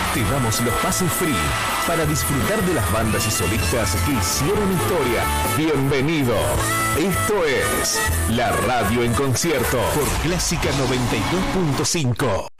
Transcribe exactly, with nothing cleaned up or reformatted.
te damos los pases free para disfrutar de las bandas y solistas que hicieron historia. Bienvenido. Esto es La Radio en Concierto por Clásica noventa y dos punto cinco.